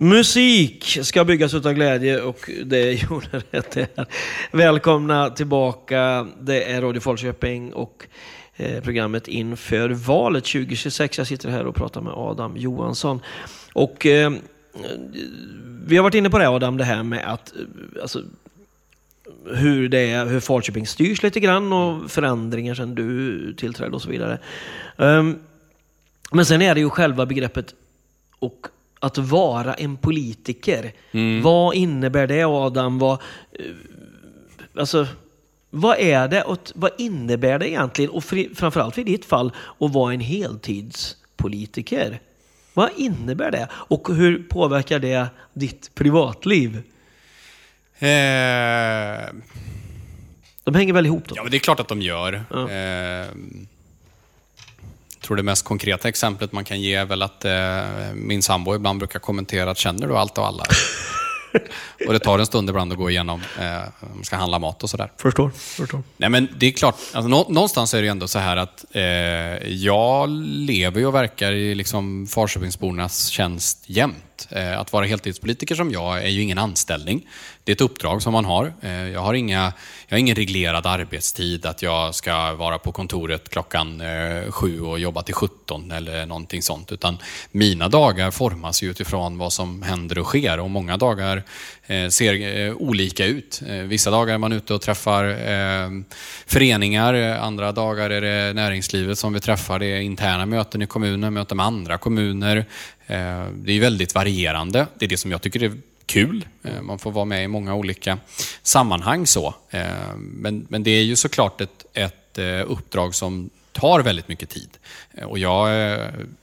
Musik ska byggas utav glädje och det gjorde det här. Välkomna tillbaka. Det är Radio Falköping och programmet inför valet 2026. Jag sitter här och pratar med Adam Johansson. Och vi har varit inne på det, Adam, det här med att alltså, hur Falköping styrs lite grann och förändringar sedan du tillträdde och så vidare. Men sen är det ju själva begreppet och att vara en politiker. Vad innebär det, Adam? Vad är det och vad innebär det egentligen? Och framförallt i ditt fall att vara en heltidspolitiker. Vad innebär det? Och hur påverkar det ditt privatliv? De hänger väl ihop då? Ja, men det är klart att de gör. Ja. Jag tror det mest konkreta exemplet man kan ge är väl att min sambo ibland brukar kommentera att känner du allt och alla? Och det tar en stund ibland att gå igenom om man ska handla mat och sådär. Förstår. Nej, men det är klart, alltså, någonstans är det ju ändå så här att jag lever och verkar i liksom Falköpingsbornas tjänst jämt. Att vara heltidspolitiker som jag är ju ingen anställning. Det är ett uppdrag som man har. Jag har ingen reglerad arbetstid, att jag ska vara på kontoret klockan 7 och jobba till 17 eller någonting sånt. Utan mina dagar formas ju utifrån vad som händer och sker. Och många dagar ser olika ut. Vissa dagar är man ute och träffar föreningar. Andra dagar är det näringslivet som vi träffar. Det är interna möten i kommunen, möten med andra kommuner. Det är väldigt varierande. Det är det som jag tycker är kul. Man får vara med i många olika sammanhang så. Men det är ju såklart ett uppdrag som tar väldigt mycket tid. Och jag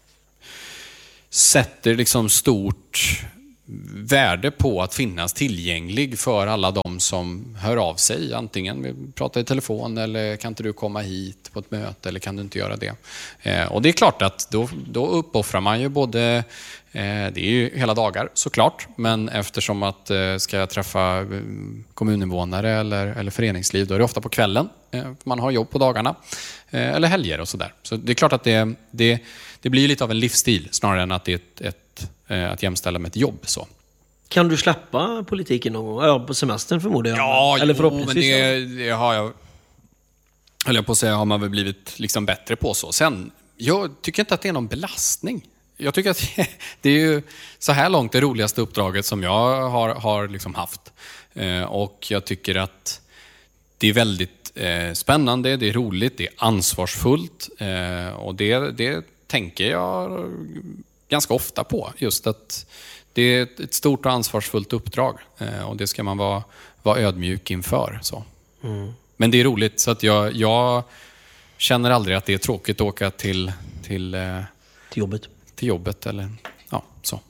sätter liksom stort värde på att finnas tillgänglig för alla de som hör av sig. Antingen vi pratar i telefon eller kan inte du komma hit på ett möte eller kan du inte göra det. Och det är klart att då uppoffrar man ju både, det är ju hela dagar såklart, men eftersom att ska jag träffa kommuninvånare eller föreningsliv, då är det ofta på kvällen. Man har jobb på dagarna eller helger och sådär. Så det är klart att det blir lite av en livsstil snarare än att det är att jämställa med ett jobb så. Kan du släppa politiken någon gång? Ja, på semestern förmodar jag. Ja, eller förhoppningsvis. Men det har jag, höll jag på att säga, har man väl blivit liksom bättre på så. Sen, jag tycker inte att det är någon belastning. Jag tycker att det är ju så här långt det roligaste uppdraget som jag har liksom haft. Och jag tycker att det är väldigt spännande, det är roligt, det är ansvarsfullt. Och det tänker jag ganska ofta på. Just att det är ett stort och ansvarsfullt uppdrag. Och det ska man vara ödmjuk inför. Så. Men det är roligt, så att jag känner aldrig att det är tråkigt att åka till jobbet. Till jobbet eller ja, så.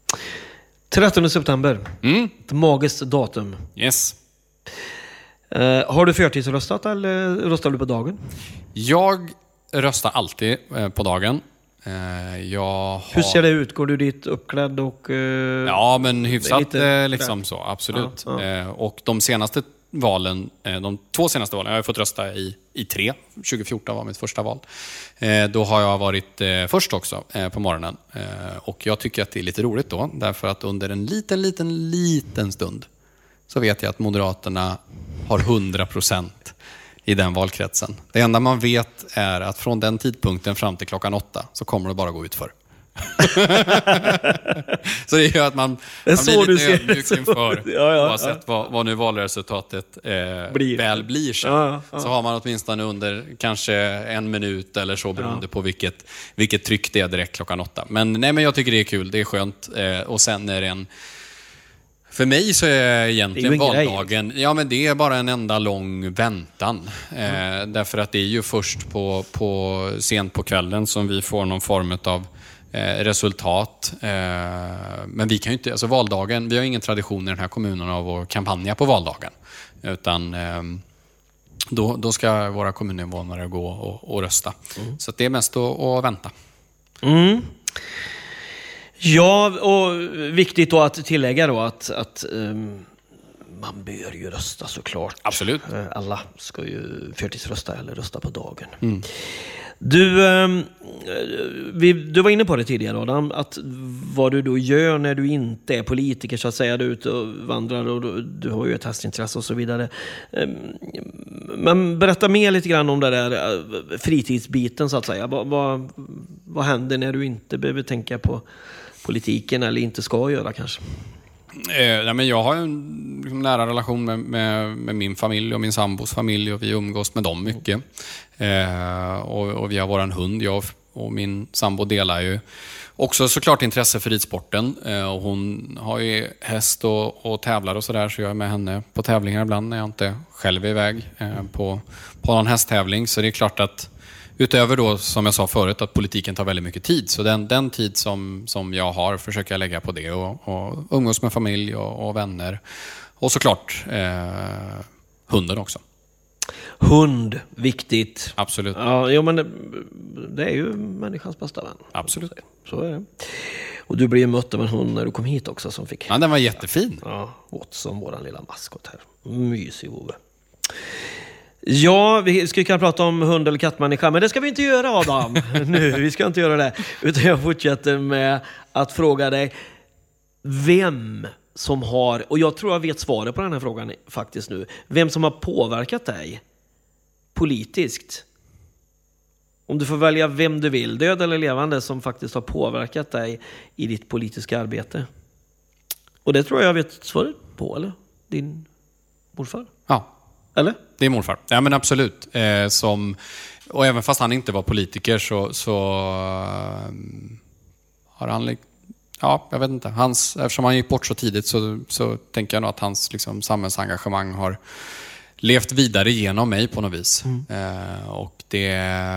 13 september. Ett magiskt datum. Yes. Har du förtidsröstat eller röstar du på dagen? Jag röstar alltid på dagen. Hur ser det ut? Går du dit uppklädd och... Ja, men hyfsat liksom så, absolut. Ja. Och de senaste valen, de 2 senaste valen, jag har fått rösta i 3. 2014 var mitt första val. Då har jag varit först också på morgonen. Och jag tycker att det är lite roligt då, därför att under en liten stund så vet jag att Moderaterna har 100% i den valkretsen. Det enda man vet är att från den tidpunkten fram till klockan 8 så kommer det bara gå ut för. Så det gör att man blir lite ödmjuk inför oavsett vad nu valresultatet väl blir. Så har man åtminstone under kanske 1 minut eller så beroende på vilket tryck det är direkt klockan 8. Men jag tycker det är kul, det är skönt. Och sen är det för mig så är egentligen valdagen, ja men det är bara en enda lång väntan. Därför att det är ju först sent på kvällen som vi får någon form av resultat. Men vi kan ju inte, alltså valdagen, vi har ingen tradition i den här kommunen av att kampanja på valdagen. Utan då ska våra kommuninvånare gå och rösta. Så det är mest att vänta. Ja, och viktigt då att tillägga då att man bör ju rösta såklart. Absolut. Alla ska ju förtidsrösta eller rösta på dagen. Du var inne på det tidigare, Adam, att vad du då gör när du inte är politiker, så att säga, du är ute och vandrar och du har ju ett hästintresse och så vidare. Men berätta mer lite grann om det där fritidsbiten, så att säga. Vad händer när du inte behöver tänka på politiken eller inte ska göra kanske? Men jag har en nära relation med min familj och min sambos familj, och vi umgås med dem mycket. Och vi har våran hund. Jag och min sambo delar ju också såklart intresse för ridsporten. Och hon har ju häst och tävlar och sådär, så jag är med henne på tävlingar ibland när jag inte själv är iväg på någon hästtävling. Så det är klart att utöver då, som jag sa förut, att politiken tar väldigt mycket tid. Så den tid som jag har försöker jag lägga på det och umgås med familj och vänner. Och såklart hunden också. Hund, viktigt. Absolut. Ja, men det är ju människans bästa vän. Absolut. Så är det. Och du blev mött av en hund när du kom hit också som fick... Ja, den var jättefin. Ja, Watson, våran lilla maskot här. Mysig Ove. Ja, vi ska kunna prata om hund- eller kattmänniska, men det ska vi inte göra, Adam. Nu, vi ska inte göra det. Utan jag fortsätter med att fråga dig vem som har, och jag tror jag vet svaret på den här frågan faktiskt nu, vem som har påverkat dig politiskt. Om du får välja vem du vill, död eller levande, som faktiskt har påverkat dig i ditt politiska arbete. Och det tror jag vet svaret på, eller? Din morfar? Ja. Eller? Det är morfar. Ja, men absolut. Och även fast han inte var politiker så har han... Ja, jag vet inte. Eftersom han gick bort så tidigt så tänker jag nog att hans liksom, samhällsengagemang har levt vidare genom mig på något vis. Och det...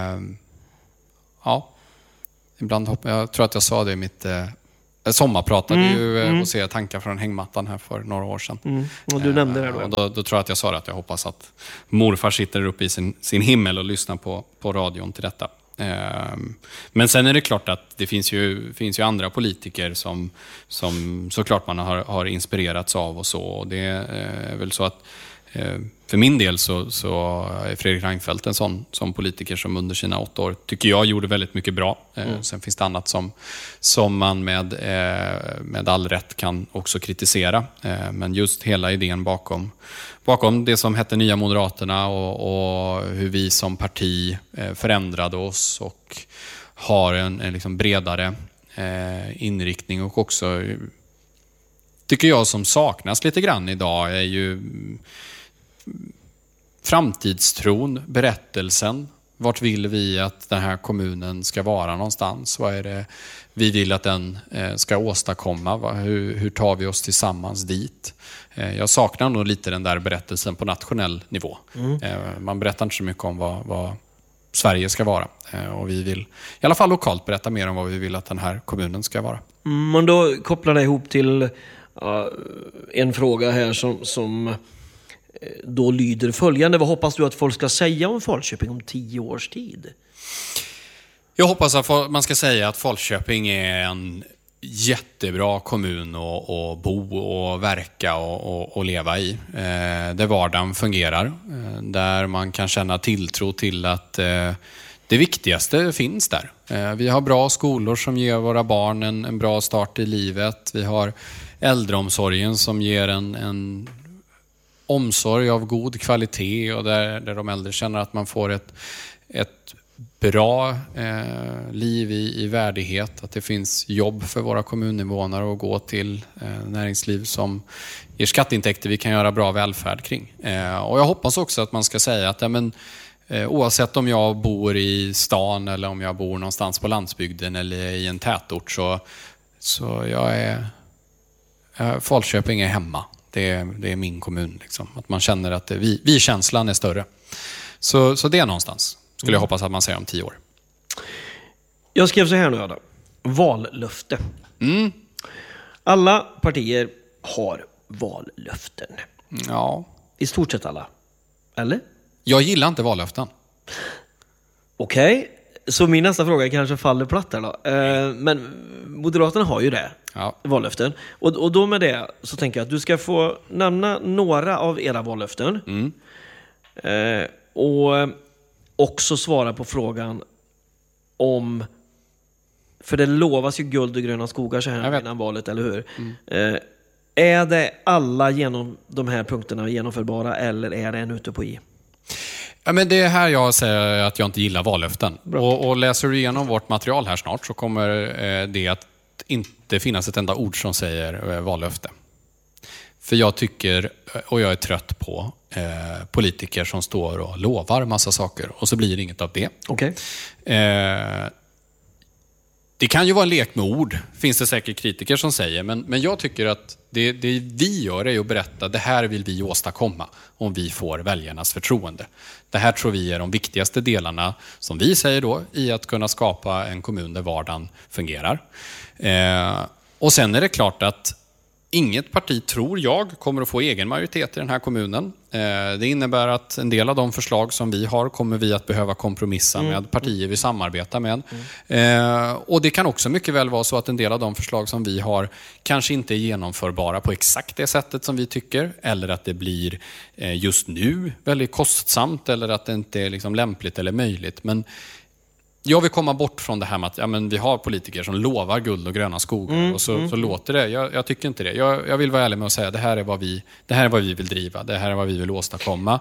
Ja. Ibland jag tror att jag sa det i mitt... sommarpratade ju och se tankar från hängmattan här för några år sedan. Och du nämnde det då. Då tror jag att jag sa det, att jag hoppas att morfar sitter uppe i sin himmel och lyssnar på radion till detta. Men sen är det klart att det finns ju andra politiker som såklart man har inspirerats av och så. Och det är väl så att för min del så är Fredrik Reinfeldt en sån politiker som under sina 8 år tycker jag gjorde väldigt mycket bra. Sen finns det annat som man med all rätt kan också kritisera. Men just hela idén bakom det som hette Nya Moderaterna och hur vi som parti förändrade oss och har en liksom bredare inriktning, och också tycker jag som saknas lite grann idag är ju framtidstron, berättelsen. Vart vill vi att den här kommunen ska vara någonstans? Vad är det vi vill att den ska åstadkomma? Hur tar vi oss tillsammans dit? Jag saknar nog lite den där berättelsen på nationell nivå. Man berättar inte så mycket om vad Sverige ska vara. Och vi vill i alla fall lokalt berätta mer om vad vi vill att den här kommunen ska vara. Men då kopplar det ihop till en fråga här som då lyder följande. Vad hoppas du att folk ska säga om Falköping om 10 års tid? Jag hoppas att man ska säga att Falköping är en jättebra kommun att bo och verka och leva i. Där vardagen fungerar. Där man kan känna tilltro till att det viktigaste finns där. Vi har bra skolor som ger våra barn en bra start i livet. Vi har äldreomsorgen som ger en omsorg av god kvalitet, och där de äldre känner att man får ett bra liv i värdighet. Att det finns jobb för våra kommuninvånare att gå till, näringsliv som ger skatteintäkter vi kan göra bra välfärd kring. Och jag hoppas också att man ska säga att oavsett om jag bor i stan eller om jag bor någonstans på landsbygden eller i en tätort, så Falköping är hemma. Det är min kommun. Liksom. Att man känner att vi-känslan är större. Så det är någonstans. Skulle jag hoppas att man säger om 10 år. Jag skrev så här nu, Adam. Vallöfte. Alla partier har vallöften. Ja. I stort sett alla. Eller? Jag gillar inte vallöften. Okej. Så min nästa fråga kanske faller platt här då. Men Moderaterna har ju det. Ja. Vallöften. Och då med det så tänker jag att du ska få nämna några av era vallöften. Och också svara på frågan: om... För det lovas ju guld och gröna skogar så här innan valet, eller hur? Är det alla genom de här punkterna genomförbara, eller är det en ute på i? Ja, men det är här jag säger att jag inte gillar vallöften. Och läser du igenom vårt material här snart så kommer det att inte finnas ett enda ord som säger vallöfte. För jag tycker, och jag är trött på, politiker som står och lovar massa saker och så blir det inget av det. Okay. Det kan ju vara en lek med ord, finns det säkert kritiker som säger. Men jag tycker att det vi gör är att berätta, det här vill vi åstadkomma om vi får väljarnas förtroende. Det här tror vi är de viktigaste delarna, som vi säger då, i att kunna skapa en kommun där vardagen fungerar. Och sen är det klart att inget parti, tror jag, kommer att få egen majoritet i den här kommunen. Det innebär att en del av de förslag som vi har kommer vi att behöva kompromissa med partier vi samarbetar med. Och det kan också mycket väl vara så att en del av de förslag som vi har kanske inte är genomförbara på exakt det sättet som vi tycker. Eller att det blir just nu väldigt kostsamt eller att det inte är liksom lämpligt eller möjligt. Men jag vill komma bort från det här med att vi har politiker som lovar guld och gröna skogar och så låter det. Jag tycker inte det. Jag vill vara ärlig med att säga att det här är vad vi vill driva. Det här är vad vi vill åstadkomma.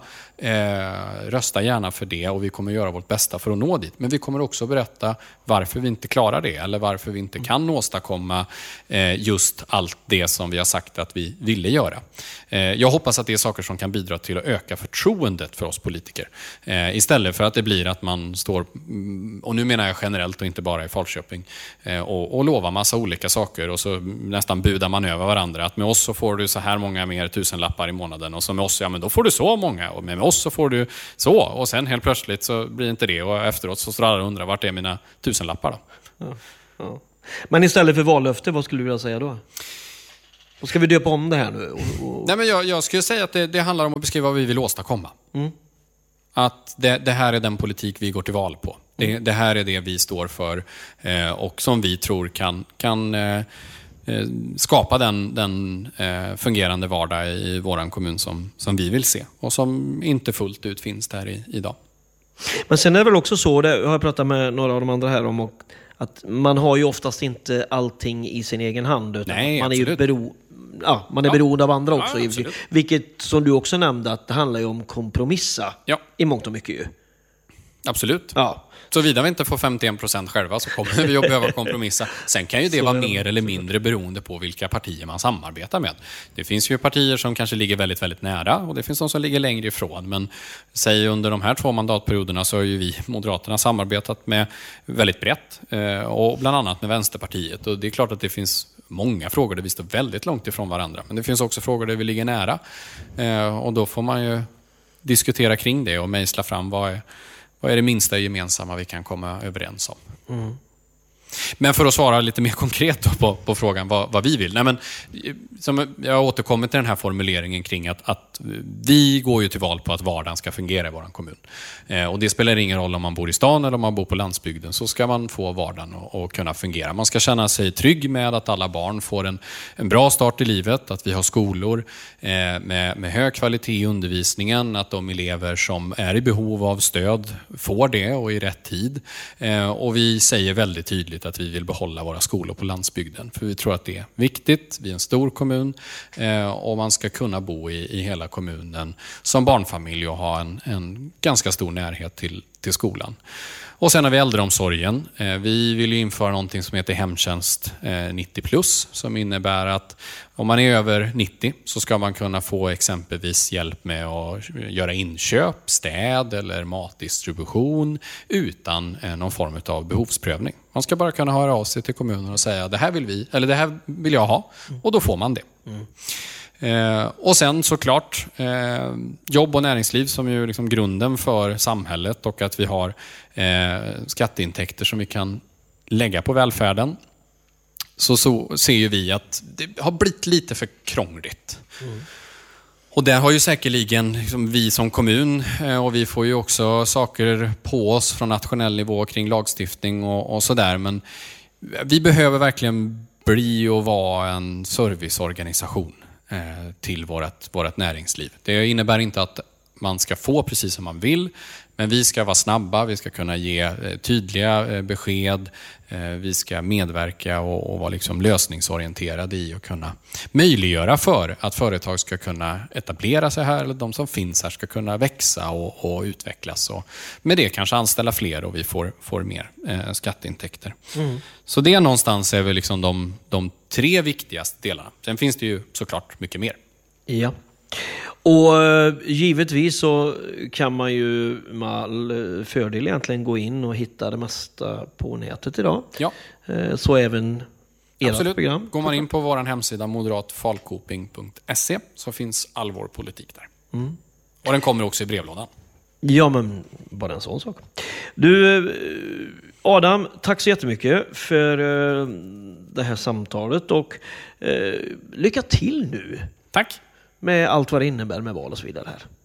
Rösta gärna för det och vi kommer göra vårt bästa för att nå dit. Men vi kommer också berätta varför vi inte klarar det eller varför vi inte kan åstadkomma just allt det som vi har sagt att vi ville göra. Jag hoppas att det är saker som kan bidra till att öka förtroendet för oss politiker. Istället för att det blir att man står... Och nu menar jag generellt och inte bara i Falköping. Och lovar massa olika saker och så nästan budar man över varandra. Att med oss så får du så här många mer tusenlappar i månaden. Och så med oss, men då får du så många. Och med oss så får du så. Och sen helt plötsligt så blir inte det. Och efteråt så står alla och undrar, vart är mina tusenlappar då? Ja. Men istället för vallöfte, vad skulle du vilja säga då? Och ska vi döpa om det här nu? Nej, men jag skulle säga att det handlar om att beskriva vad vi vill åstadkomma. Att det här är den politik vi går till val på. Det här är det vi står för och som vi tror kan skapa den fungerande vardag i våran kommun som vi vill se och som inte fullt ut finns där idag. Men sen är det väl också så, det har jag pratat med några av de andra här om, att man har ju oftast inte allting i sin egen hand. Utan Nej, man absolut. är ju beroende av andra också. Ja, vilket, som du också nämnde, att det handlar ju om kompromissa i mångt och mycket ju. Absolut. Ja. Så vidare vi inte får 51% själva så kommer vi att behöva kompromissa. Sen kan ju det vara mer eller mindre beroende på vilka partier man samarbetar med. Det finns ju partier som kanske ligger väldigt, väldigt nära och det finns de som ligger längre ifrån. Men säg under de här 2 mandatperioderna så har ju vi Moderaterna samarbetat med väldigt brett och bland annat med Vänsterpartiet. Och det är klart att det finns många frågor där vi står väldigt långt ifrån varandra. Men det finns också frågor där vi ligger nära och då får man ju diskutera kring det och mejsla fram vad är det minsta gemensamma vi kan komma överens om. Men för att svara lite mer konkret på frågan vad vi vill. Nej, men, som jag har återkommit till den här formuleringen kring att vi går ju till val på att vardagen ska fungera i vår kommun. Och det spelar ingen roll om man bor i stan eller om man bor på landsbygden, så ska man få vardagen att kunna fungera. Man ska känna sig trygg med att alla barn får en bra start i livet, att vi har skolor med hög kvalitet i undervisningen, att de elever som är i behov av stöd får det och i rätt tid. Och vi säger väldigt tydligt att vi vill behålla våra skolor på landsbygden. För vi tror att det är viktigt. Vi är en stor kommun och man ska kunna bo i hela kommunen som barnfamilj och ha en ganska stor närhet till skolan. Och sen har vi äldreomsorgen. Vi vill ju införa någonting som heter hemtjänst 90+, som innebär att om man är över 90 så ska man kunna få exempelvis hjälp med att göra inköp, städ eller matdistribution utan någon form av behovsprövning. Man ska bara kunna höra av sig till kommunen och säga det här vill vi, eller det här vill jag ha, och då får man det. Och sen såklart jobb och näringsliv som är ju liksom grunden för samhället, och att vi har skatteintäkter som vi kan lägga på välfärden. Så ser ju vi att det har blivit lite för krångligt. Och där har ju säkerligen liksom vi som kommun, och vi får ju också saker på oss från nationell nivå kring lagstiftning och sådär, men vi behöver verkligen bli och vara en serviceorganisation till vårt näringsliv. Det innebär inte att man ska få precis som man vill, Men vi ska vara snabba, vi ska kunna ge tydliga besked, vi ska medverka och vara liksom lösningsorienterade i och kunna möjliggöra för att företag ska kunna etablera sig här, eller de som finns här ska kunna växa och utvecklas. Och med det kanske anställa fler och vi får mer skatteintäkter. Så det någonstans är väl liksom de 3 viktigaste delarna. Sen finns det ju såklart mycket mer. Ja. Och givetvis så kan man ju med all fördel egentligen gå in och hitta det mesta på nätet idag. Ja. Så även ert Absolut. program. Går man in på vår hemsida moderatfalkoping.se så finns all vår politik där. Och den kommer också i brevlådan. Ja, men bara en sån sak. Du, Adam, tack så jättemycket för det här samtalet och lycka till nu Tack! med allt vad det innebär med val och så vidare här.